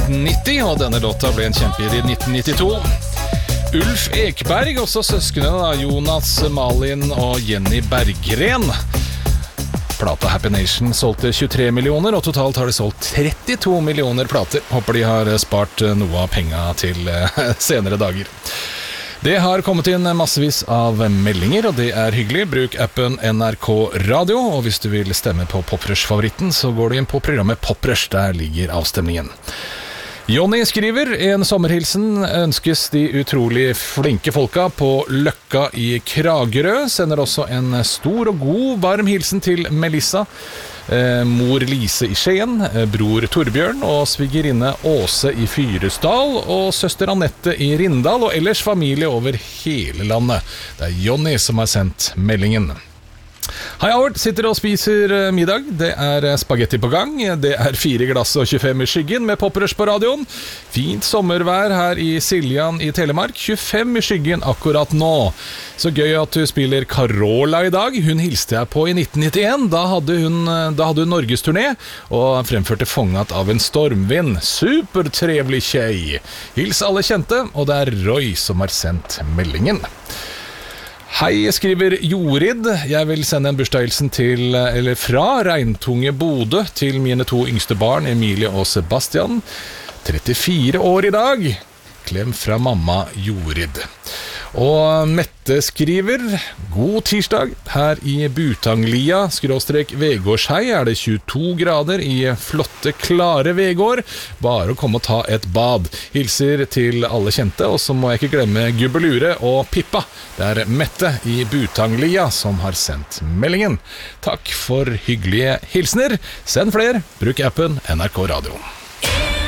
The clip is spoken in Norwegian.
1990, og denne låta ble en kjempehit i 1992. Ulf Ekberg, også søskene da, Jonas, Malin og Jenny Berggren. Plata Happy Nation solgte 23 millioner, og totalt har de solgt 32 millioner plater. Håper de har spart noe av penga til senere dager. Det har kommet inn massevis av meldinger, og det er hyggelig. Bruk appen NRK Radio, og hvis du vil stemme på Poprush-favoritten, så går du inn på programmet Poprush, der ligger avstemningen. Jonny skriver, en sommerhilsen ønskes de utrolig flinke folka på Løkka i Kragerø. Sender også en stor og god varm hilsen til Melissa, mor Lise i Skien, bror Torbjørn og svigerinne Åse i Fyresdal og søster Annette i Rindal og ellers familie over hele landet. Det er Jonny som har sendt meldingen. Hei Howard, sitter og spiser middag. Det er spagetti på gang. Det er 4 glass og 25 i skyggen med Poprush på radioen. Fint sommervær her i Siljan i Telemark. 25 i skyggen akkurat nå. Så gøy at du spiller Carola i dag. Hun hilste jeg på i 1991. Da hadde hun Norgesturné og fremførte Fångat av en stormvind. Supertrevlig tjej. Hils alle kjente, og det er Roy som har sendt meldingen. Hei, skriver Jorid. Jeg vil sende en bursdagshilsen fra Regntunge Bodø til mine 2 yngste barn, Emilie og Sebastian. 34 år i dag. Klem fra mamma Jorid. Og Mette skriver, god tirsdag. Her i Butanglia /Vegårshei er det 22 grader i flotte, klare Vegård. Bare å komme og ta et bad. Hilser til alle kjente, og så må jeg ikke glemme Gubbelure og Pippa. Det er Mette i Butanglia som har sendt meldingen. Takk for hyggelige hilsner. Send flere, bruk appen NRK Radio.